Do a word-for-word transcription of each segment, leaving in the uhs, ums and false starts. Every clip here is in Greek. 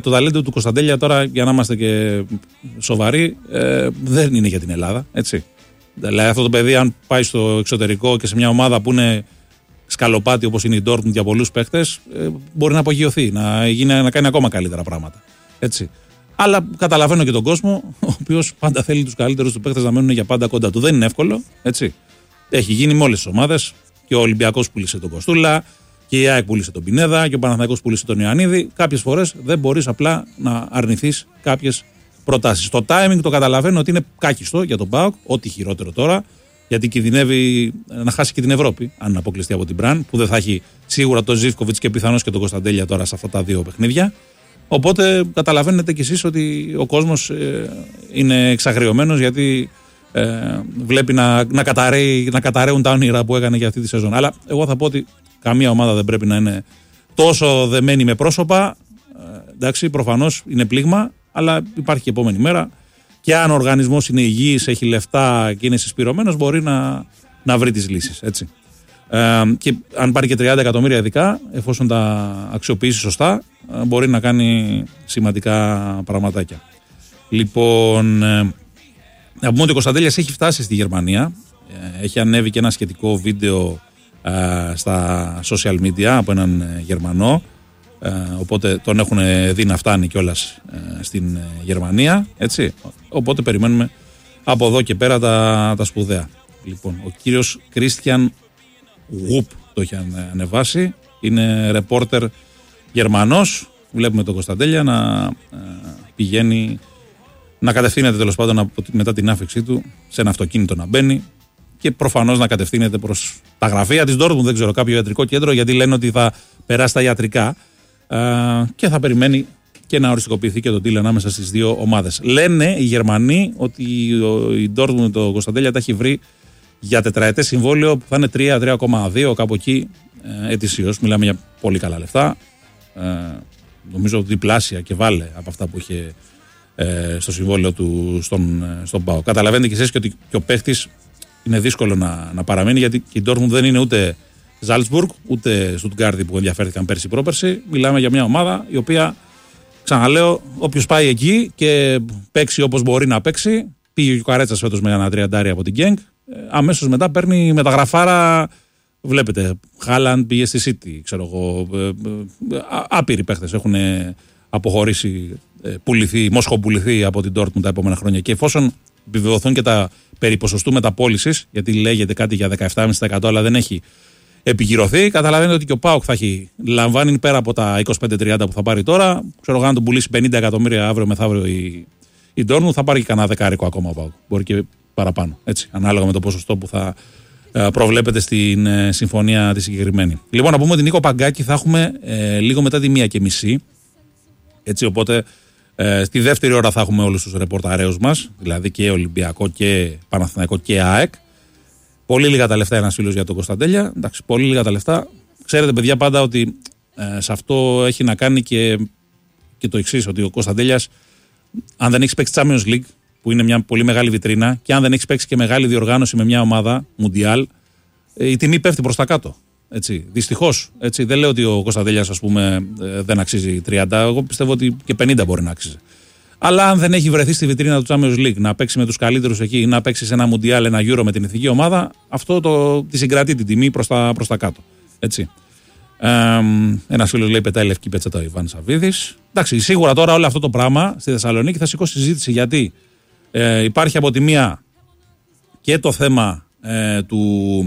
το ταλέντο του Κωνσταντέλια τώρα, για να είμαστε και σοβαροί, ε, δεν είναι για την Ελλάδα. Έτσι. Δηλαδή αυτό το παιδί, αν πάει στο εξωτερικό και σε μια ομάδα που είναι σκαλοπάτι όπως είναι η Dortmund για πολλούς παίχτες, ε, μπορεί να απογειωθεί, να, γίνει, να κάνει ακόμα καλύτερα πράγματα. Έτσι. Αλλά καταλαβαίνω και τον κόσμο, ο οποίος πάντα θέλει τους καλύτερους του παίχτες να μένουν για πάντα κοντά του. Δεν είναι εύκολο. Έτσι. Έχει γίνει με όλες τις ομάδες. Και ο Ολυμπιακός πούλησε τον Κοστούλα, και η ΑΕΚ πούλησε τον Πινέδα, και ο Παναθηναϊκός πούλησε τον Ιωαννίδη. Κάποιες φορές δεν μπορείς απλά να αρνηθείς κάποιες προτάσεις. Το timing το καταλαβαίνω ότι είναι κάκιστο για τον ΠΑΟΚ, ό,τι χειρότερο τώρα, γιατί κινδυνεύει να χάσει και την Ευρώπη, αν αποκλειστεί από την Μπραν, που δεν θα έχει σίγουρα τον Ζίβκοβιτς και πιθανώς και τον Κωνσταντέλια τώρα σε αυτά τα δύο παιχνίδια. Οπότε καταλαβαίνετε κι εσείς ότι ο κόσμος ε, είναι εξαγριωμένος, γιατί ε, βλέπει να, να, καταραίει, να καταραίουν τα όνειρα που έκανε για αυτή τη σεζόν. Αλλά εγώ θα πω ότι καμία ομάδα δεν πρέπει να είναι τόσο δεμένη με πρόσωπα. Ε, εντάξει, προφανώς είναι πλήγμα, αλλά υπάρχει και επόμενη μέρα. Και αν ο οργανισμός είναι υγιής, έχει λεφτά και είναι συσπηρωμένος, μπορεί να, να βρει τις λύσεις. Έτσι. Ε, και αν πάρει και τριάντα εκατομμύρια ειδικά, εφόσον τα αξιοποιήσει σωστά, ε, μπορεί να κάνει σημαντικά πραγματάκια. Λοιπόν, ε, να πούμε ότι ο Κωνσταντέλιας έχει φτάσει στη Γερμανία. Ε, έχει ανέβει και ένα σχετικό βίντεο ε, στα social media από έναν ε, Γερμανό. Ε, οπότε τον έχουν δει να φτάνει κιόλας ε, στην ε, Γερμανία. Έτσι. Οπότε περιμένουμε από εδώ και πέρα τα, τα σπουδαία. Λοιπόν, ο κύριος Κρίστιαν Γουπ το έχει ανεβάσει. Είναι ρεπόρτερ Γερμανός. Βλέπουμε τον Κωνσταντέλια να ε, πηγαίνει, να κατευθύνεται τέλος πάντων από, μετά την άφηξή του σε ένα αυτοκίνητο να μπαίνει, και προφανώς να κατευθύνεται προς τα γραφεία της Dortmund, δεν ξέρω, κάποιο ιατρικό κέντρο, γιατί λένε ότι θα περάσει τα ιατρικά ε, και θα περιμένει και να οριστικοποιηθεί και το deal ανάμεσα στις δύο ομάδες. Λένε οι Γερμανοί ότι η Dortmund το Κωνσταντέλια τα έχει βρει για τετραετές συμβόλαιο που θα είναι τρία με τρία κόμμα δύο κάπου εκεί ε, ετησίως. Μιλάμε για πολύ καλά λεφτά. Ε, νομίζω διπλάσια και βάλε από αυτά που είχε ε, στο συμβόλαιο του στον, στον ΠΑΟ. Καταλαβαίνετε και εσείς και ότι και ο παίχτης είναι δύσκολο να, να παραμείνει, γιατί η Dortmund δεν είναι ούτε Ζάλτσμπουργκ ούτε Στουτγκάρδη που ενδιαφέρθηκαν πέρσι πρόπερσι. Μιλάμε για μια ομάδα η οποία, ξαναλέω, όποιος πάει εκεί και παίξει όπως μπορεί να παίξει, πήγε και ο Καρέτσας φέτος με ένα τριαντάρι από την Γκένγκ, αμέσως μετά παίρνει μεταγραφάρα. Βλέπετε, Χάλαντ πήγε στη City, ξέρω εγώ. Άπειροι παίχτες έχουν αποχωρήσει, πουληθεί, μόσχο-πουληθεί από την Dortmund τα επόμενα χρόνια. Και εφόσον επιβεβαιωθούν και τα περί ποσοστού μεταπώλησης, γιατί λέγεται κάτι για δεκαεπτά κόμμα πέντε τοις εκατό αλλά δεν έχει επικυρωθεί, καταλαβαίνετε ότι και ο ΠΑΟΚ θα έχει, λαμβάνει πέρα από τα είκοσι πέντε τριάντα που θα πάρει τώρα. Ξέρω εγώ, αν τον πουλήσει πενήντα εκατομμύρια αύριο μεθαύριο η, η Dortmund, θα πάρει και κανένα δεκάρικο ακόμα ο ΠΑΟΚ. Μπορεί και παραπάνω. Έτσι, ανάλογα με το ποσοστό που θα προβλέπεται στην ε, συμφωνία τη συγκεκριμένη. Λοιπόν, να πούμε ότι Νίκο Παγκάκη θα έχουμε ε, λίγο μετά τη μία και μισή. Έτσι, οπότε ε, στη δεύτερη ώρα θα έχουμε όλους τους ρεπορταρέους μας, δηλαδή και Ολυμπιακό και Παναθηναϊκό και ΑΕΚ. Πολύ λίγα τα λεφτά, ένας φίλος για τον Κωνσταντέλια. Εντάξει, πολύ λίγα τα λεφτά. Ξέρετε, παιδιά, πάντα ότι ε, σε αυτό έχει να κάνει και, και το εξής, ότι ο Κωνσταντέλιας, αν δεν έχει παίξει Champions League, που είναι μια πολύ μεγάλη βιτρίνα, και αν δεν έχει παίξει και μεγάλη διοργάνωση με μια ομάδα, Μουντιάλ, η τιμή πέφτει προς τα κάτω. Έτσι. Δυστυχώς. Έτσι. Δεν λέω ότι ο Κωνσταντέλιας, ας πούμε, δεν αξίζει τριάντα. Εγώ πιστεύω ότι και πενήντα μπορεί να αξίζει. Αλλά αν δεν έχει βρεθεί στη βιτρίνα του Champions League, να παίξει με τους καλύτερους εκεί, να παίξει σε ένα Μουντιάλ, ένα Euro με την εθνική ομάδα, αυτό το, τη συγκρατεί την τιμή προς τα, προς τα κάτω. Έτσι. Ε, ένας φίλος λέει: πετάει λευκή πετσέτα ο Ιβάν Σαββίδης. Εντάξει, σίγουρα τώρα όλο αυτό το πράγμα στη Θεσσαλονίκη θα σηκώσει συζήτηση, γιατί ε, υπάρχει από τη μία και το θέμα ε, του,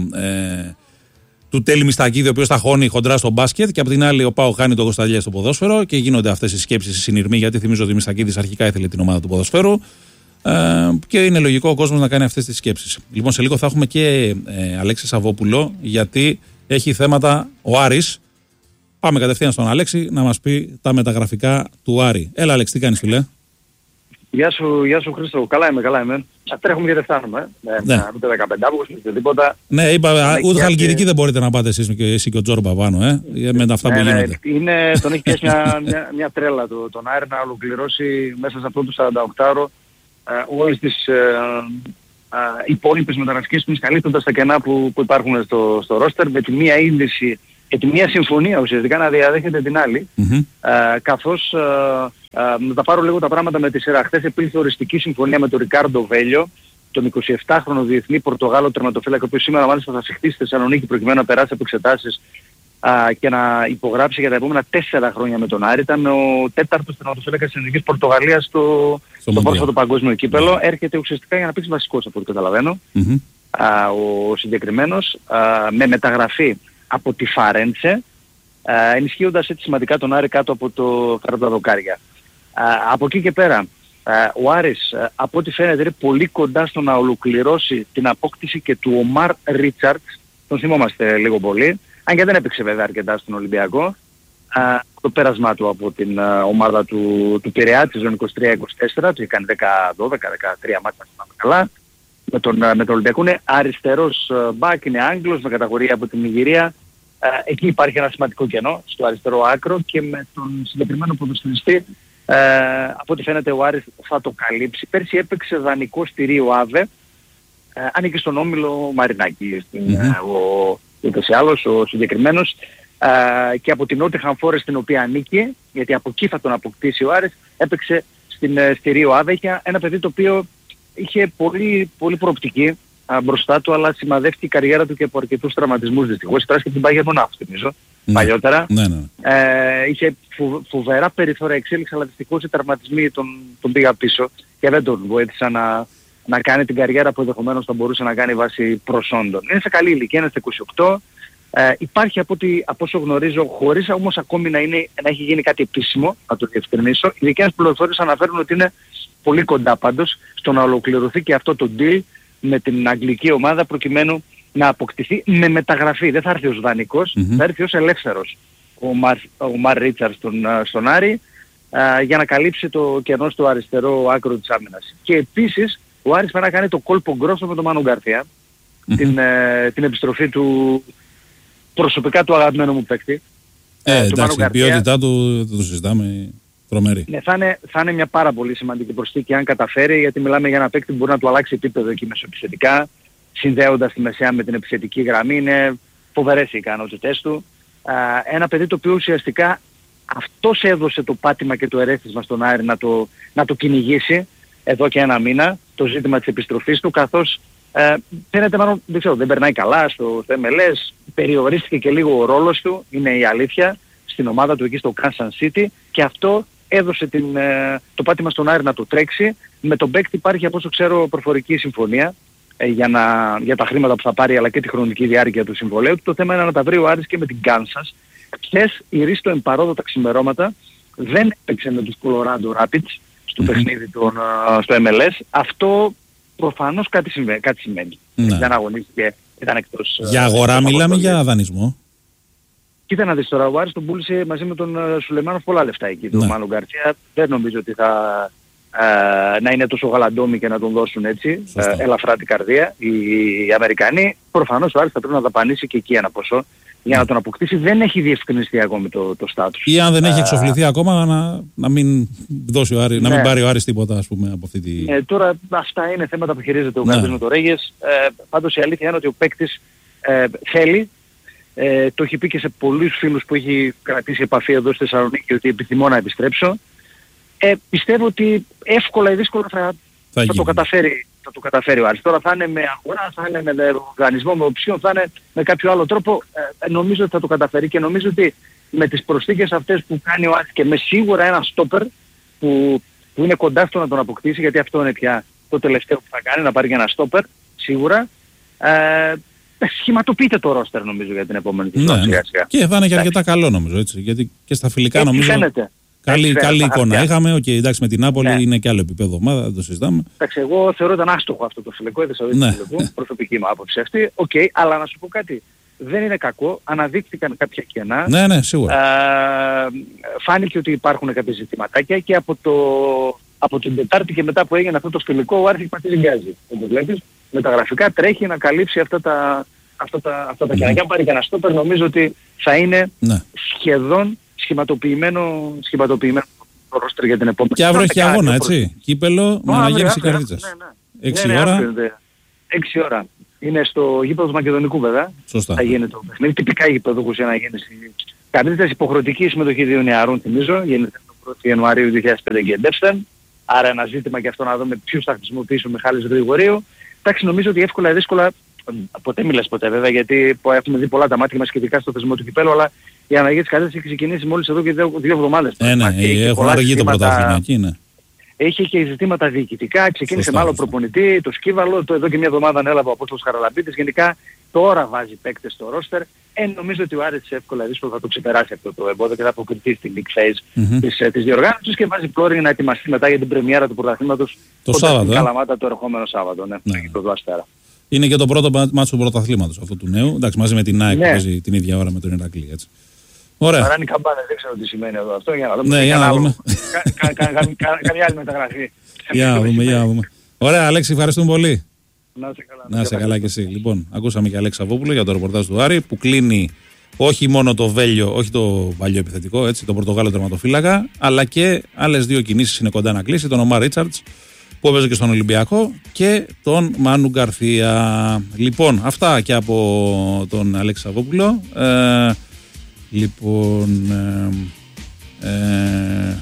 ε, του Τέλη Μιστακίδη, ο οποίος θα χώνει χοντρά στο μπάσκετ, και από την άλλη ο ΠΑΟΚ χάνει τον Κωνσταντέλια στο ποδόσφαιρο, και γίνονται αυτές οι σκέψεις, οι συνειρμοί, γιατί θυμίζω ότι ο Μιστακίδης αρχικά ήθελε την ομάδα του ποδοσφαίρου ε, και είναι λογικό ο κόσμος να κάνει αυτές τις σκέψεις. Λοιπόν, σε λίγο θα έχουμε και ε, Αλέξη Σαββόπουλο, γιατί έχει θέματα ο Άρης. Πάμε κατευθείαν στον Αλέξη να μας πει τα μεταγραφικά του Άρη. Έλα, Αλέξη, τι κάνεις, φίλε? Γεια σου, γεια σου Χρήστο, καλά είμαι, καλά είμαι. Τρέχουμε και δεν φτάνουμε, ε. ναι. Ούτε δεκαπέντε Αυγούστου, ούτε τίποτα. Ναι, είπα, ούτε Χαλκιδική δεν μπορείτε να πάτε εσείς και εσύ και ο Τζόρμπα πάνω, ε, με αυτά ναι, που ναι, γίνονται. Είναι, τον έχει πιάσει μια, μια, μια τρέλα το, τον Άρη να ολοκληρώσει μέσα σε αυτό το σαρανταοκτάωρο ε, όλες τις ε, ε, υπόλοιπες μεταγραφικές του, καλύπτοντας τα κενά που, που υπάρχουν στο, στο ρόστερ, με τη μία είδηση Γιατί μια συμφωνία ουσιαστικά να διαδέχεται την άλλη, Mm-hmm. ε, καθώς ε, ε, να τα πάρω λίγο τα πράγματα με τη σειρά. Χθες επήλθε οριστική συμφωνία με τον Ρικάρντο Βέλιο, τον εικοσιεπτάχρονο διεθνή Πορτογάλο τερματοφύλακα, ο οποίος σήμερα μάλιστα θα συχθεί στη Θεσσαλονίκη προκειμένου να περάσει από εξετάσεις α, και να υπογράψει για τα επόμενα τέσσερα χρόνια με τον Άρη. Ήταν ο τέταρτος τερματοφύλακας της Εθνικής Πορτογαλίας στο, στο, στο πρόσφατο παγκόσμιο κύπελλο. Yeah. Έρχεται ουσιαστικά για να παίξει βασικός από ό,τι καταλαβαίνω. Mm-hmm. Α, ο συγκεκριμένος α, με μεταγραφή από τη Φαρέντσε, α, ενισχύοντας έτσι σημαντικά τον Άρη κάτω από το κάτω από τα δοκάρια. Α, από εκεί και πέρα, α, ο Άρης α, από ό,τι φαίνεται είναι πολύ κοντά στο να ολοκληρώσει την απόκτηση και του Ομάρ Ρίτσαρτς, τον θυμόμαστε λίγο πολύ, αν και δεν έπαιξε βέβαια αρκετά στον Ολυμπιακό, α, το πέρασμά του από την α, ομάδα του, του Πειραιά, τη ζώνη είκοσι τρία είκοσι τέσσερα, του είχε κάνει δέκα δώδεκα δεκατρία μάτια, θυμάμαι καλά. Με τον, με τον Ολυμπιακό είναι αριστερός μπακ, είναι Άγγλος με καταγωγή από την Νιγηρία. Ε, εκεί υπάρχει ένα σημαντικό κενό στο αριστερό άκρο και με τον συγκεκριμένο ποδοσφαιριστή ε, από ό,τι φαίνεται ο Άρης θα το καλύψει. Πέρσι έπαιξε δανεικό στη Ρίο Άβε, ε, ανήκει στον όμιλο Μαρινάκη, mm-hmm. ο, ούτως ή άλλως ο συγκεκριμένος, ε, και από την Νότιχαμ Φόρεστ στην οποία ανήκει, γιατί από εκεί θα τον αποκτήσει ο Άρης, έπαιξε στην, στη Ρίο Άβε, ένα παιδί το οποίο είχε πολύ, πολύ προοπτική α, μπροστά του, αλλά σημαδεύτηκε η καριέρα του και από αρκετούς τραυματισμούς δυστυχώς. Τώρα και την Bayern Μονάχου, θυμίζω, ναι. παλιότερα. Ναι, ναι. Ε, είχε φου, φοβερά περιθώρια εξέλιξη, αλλά δυστυχώς οι τραυματισμοί τον, τον πήγα πίσω και δεν τον βοήθησαν να, να κάνει την καριέρα που ενδεχομένως θα μπορούσε να κάνει βάσει προσόντων. Είναι σε καλή ηλικία, είναι στα είκοσι οκτώ. Ε, υπάρχει από, ότι, από όσο γνωρίζω, χωρίς όμως ακόμη να, είναι, να έχει γίνει κάτι επίσημο, να το διευκρινίσω, οι δικές πληροφορίες αναφέρουν ότι είναι πολύ κοντά πάντως στο να ολοκληρωθεί και αυτό το deal με την αγγλική ομάδα προκειμένου να αποκτηθεί με μεταγραφή. Δεν θα έρθει ως δανεικός, mm-hmm. θα έρθει ως ελεύθερος ο Μαρ, ο Μαρ Ρίτσαρτς στον, στον Άρη α, για να καλύψει το κενό στο αριστερό άκρο της άμυνας. Και επίσης ο Άρης πάει να κάνει το κόλπο γκρόσο με τον Μάνο Γκαρθία, mm-hmm. την, ε, την επιστροφή του προσωπικά του αγαπημένου μου παίκτη. Ε, ε, εντάξει, η ποιότητά του δεν το συζητάμε. Ναι, θα είναι, θα είναι μια πάρα πολύ σημαντική προσθήκη αν καταφέρει, γιατί μιλάμε για ένα παίκτη που μπορεί να του αλλάξει επίπεδο εκεί μεσοεπιθετικά, συνδέοντας τη μεσαία με την επιθετική γραμμή. Είναι φοβερές οι ικανότητές του. Α, ένα παιδί το οποίο ουσιαστικά αυτός έδωσε το πάτημα και το ερέθισμα στον Άρη να το, να το κυνηγήσει εδώ και ένα μήνα, το ζήτημα της επιστροφής του, καθώς ε, φαίνεται μάλλον, δεν ξέρω, δεν περνάει καλά στο, στο εμ ελ ες, περιορίστηκε και λίγο ο ρόλος του, είναι η αλήθεια, στην ομάδα του εκεί στο Kansas City, και αυτό έδωσε την, ε, το πάτημα στον Άρη να το τρέξει. Με τον παίκτη υπάρχει, από όσο ξέρω, προφορική συμφωνία ε, για, να, για τα χρήματα που θα πάρει, αλλά και τη χρονική διάρκεια του συμβολέου. Το θέμα είναι να τα βρει ο Άρης και με την Kansas. Χθες η Ρίστο εμπαρόδοτα ξημερώματα δεν έπαιξε με τους Colorado Rapids στο mm-hmm. παιχνίδι των, στο εμ ελ ες. Αυτό προφανώς κάτι, συμβα... κάτι σημαίνει. Mm-hmm. Δεν αγωνίστηκε, ήταν εκτός... Για αγορά μιλάμε, για δανεισμό? Κοίτα να δεις τώρα, ο Άρης τον πούλησε μαζί με τον Σουλεϊμάνοφ πολλά λεφτά εκεί, τον Μάνο Γκαρθία. Δεν νομίζω ότι θα ε, να είναι τόσο γαλαντόμοι και να τον δώσουν έτσι, ε, ελαφρά την καρδία οι, οι Αμερικανοί. Προφανώς ο Άρης θα πρέπει να δαπανίσει και εκεί ένα ποσό για να τον αποκτήσει. Δεν έχει διευκρινιστεί ακόμη το, το στάτους. Ή αν δεν έχει εξοφληθεί ακόμα, να, να μην δώσει ο Άρης, ναι. να μην πάρει ο Άρης τίποτα, ας πούμε, από αυτή τη... Ε, τώρα αυτά είναι θέματα που χειρίζεται ο Γκαρθίας με το Ρέγες. Ε, πάντως η αλήθεια είναι ότι ο παίκτης ε, θέλει. Ε, το έχει πει και σε πολλούς φίλους που έχει κρατήσει επαφή εδώ στη Θεσσαλονίκη ότι επιθυμώ να επιστρέψω. Ε, πιστεύω ότι εύκολα ή δύσκολα θα, θα, θα, το, καταφέρει, θα το καταφέρει ο Άρης. Τώρα θα είναι με αγορά, θα είναι με οργανισμό, με οψιόν, θα είναι με κάποιο άλλο τρόπο. Ε, νομίζω ότι θα το καταφέρει και νομίζω ότι με τις προσθήκες αυτές που κάνει ο Άρης και με σίγουρα ένα στόπερ που, που είναι κοντά στο να τον αποκτήσει, γιατί αυτό είναι πια το τελευταίο που θα κάνει, να πάρει και ένα στόπερ σίγουρα. Ε, σχηματοποιείται το ρόστερ νομίζω για την επόμενη ναι, ναι. σιγά σιγά. Και θα είναι και αρκετά καλό νομίζω, έτσι, γιατί και στα φιλικά έτσι νομίζω φαίνεται. Καλή, έτσι καλή εικόνα χαρτιά. Είχαμε, okay, εντάξει, με την Νάπολη ναι. είναι και άλλο επίπεδο ομάδα, δεν το συζητάμε. Εντάξει, εγώ θεωρώ ήταν άστοχο αυτό το φιλικό, είδες ναι. το προσωπική μου άποψη αυτή, οκ, okay, αλλά να σου πω κάτι, δεν είναι κακό, αναδείχθηκαν κάποια κενά. Ναι, ναι, σίγουρα. Α, φάνηκε ότι υπάρχουν κάποια ζητηματάκια και από, το, από την Τετάρτη και μετά που έγινε αυτό το φιλικό, ο Άρης πατήσει γκάζι, όπως βλέπεις. Με τα γραφικά τρέχει να καλύψει αυτά τα, αυτά τα, αυτά τα κενά. Και αν πάρει και ένα στόπερ, νομίζω ότι θα είναι ναι. σχεδόν σχηματοποιημένο, σχηματοποιημένο το ρόστερ για την επόμενη. Και αύριο έχει αγώνα, έτσι. Κύπελλο με αναγέννηση Καρδίτσας. Ναι, ναι. έξι ναι, ναι, ώρα. έξι ώρα. Είναι στο γήπεδο του Μακεδονικού βέβαια. Σωστά. Θα γίνει το παιχνίδι. Τυπικά γήπεδο για να γίνει κατάσταση, υποχρεωτική συμμετοχή δύο νεαρών, θυμίζω. Γίνεται το πρώτο Ιανουαρίου δύο χιλιάδες πέντε και Ντεύστεν. Άρα ένα ζήτημα και αυτό να δούμε ποιους θα χρησιμοποιήσουμε Μιχάλης Γρηγορίου. Εντάξει, νομίζω ότι εύκολα ή δύσκολα, ποτέ μιλάς ποτέ βέβαια, γιατί έχουμε δει πολλά τα μάτια μας σχετικά στο θεσμό του κυπέλλου, αλλά η αλλαγή της κατάστασης έχει ξεκινήσει μόλις εδώ και δύο, δύο εβδομάδες. Ε, ναι, έχουν αργεί το πρωτάθλημα εκεί, ναι. Έχει και ζητήματα διοικητικά, ξεκίνησε με άλλο προπονητή, το Σκύβαλο, το εδώ και μια εβδομάδα ανέλαβε ο Απόστολος Χαραλαμπίτης. Γενικά τώρα βάζει παίκτες στο ρόστερ. Ε, νομίζω ότι ο Άρης εύκολα δύσκολα θα το ξεπεράσει αυτό το εμπόδιο και θα αποκριθεί στην big phase mm-hmm. της, της διοργάνωσης και βάζει πλώρη για να ετοιμαστεί μετά για την πρεμιέρα του πρωταθλήματος το Σάββατο. Καλαμάτα το ερχόμενο Σάββατο. Ναι, ναι. Το Αστέρα. Είναι και το πρώτο μάτσο του πρωταθλήματος αυτό του νέου. Εντάξει, μαζί με την ΑΕΚ που παίζει την ίδια ώρα με τον Ηρακλή. Έτσι. Ωραία. Παρά είναι καμπάνες, δεν ξέρω τι σημαίνει εδώ αυτό. Για να δούμε. Ναι, για να δούμε. Καμιά άλλη μεταγραφή. Για να δούμε, για να δούμε. Ωραία, Αλέξη, ευχαριστούμε πολύ. Να είσαι καλά. Να είσαι καλά και εσύ. Λοιπόν, ακούσαμε και Αλέξη Σαββόπουλο για το ρεπορτάζ του Άρη που κλείνει όχι μόνο το Βέλιο, όχι το παλιό επιθετικό, έτσι, τον Πορτογάλο τερματοφύλακα, αλλά και άλλες δύο κινήσεις είναι κοντά να κλείσει. Τον Ομάρ Ρίτσαρτς που έπαιζε και στον Ολυμπιακό και τον Μάνου Γκαρθία. Λοιπόν, αυτά και από τον Αλέξη Σαββόπουλο. Ε, λοιπόν. Ε, ε,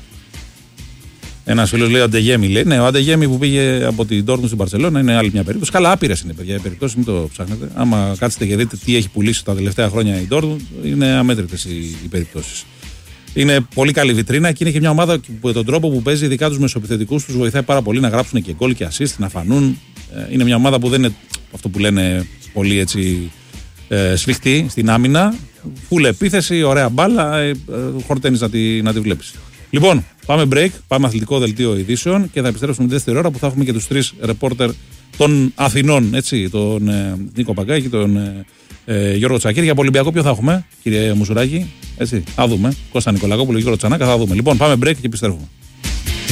Ένα φίλο λέει ο Αντεγέμι. Λέει, ναι, ο Αντεγέμι που πήγε από την Ντόρτμουντ στην Μπαρσελόνα είναι άλλη μια περίπτωση. Καλά, άπειρες είναι παιδιά. Οι περιπτώσεις μην το ψάχνετε. Άμα κάτσετε και δείτε τι έχει πουλήσει τα τελευταία χρόνια η Ντόρτμουντ, είναι αμέτρητες οι, οι περιπτώσεις. Είναι πολύ καλή βιτρίνα και είναι και μια ομάδα που τον τρόπο που παίζει, ειδικά τους μεσοεπιθετικούς, τους βοηθάει πάρα πολύ να γράψουν και γκολ και assist, να φανούν. Είναι μια ομάδα που δεν είναι αυτό που λένε πολύ έτσι ε, σφιχτή στην άμυνα. Φουλ επίθεση, ωραία μπάλα, ε, ε, χορταίνεις να τη, να τη βλέπεις. Λοιπόν, πάμε break, πάμε αθλητικό δελτίο ειδήσεων και θα επιστρέψουμε τη δεύτερη ώρα που θα έχουμε και τους τρεις ρεπόρτερ των Αθηνών, έτσι, τον ε, Νίκο Παγκάκη, τον ε, ε, Γιώργο Τσακίρη. Για Ολυμπιακό ποιο θα έχουμε, κύριε Μουσουράκη, έτσι, θα δούμε. Κώστα Νικολακόπουλο, Γιώργο Τσανάκα, θα δούμε. Λοιπόν, πάμε break και επιστρέφουμε.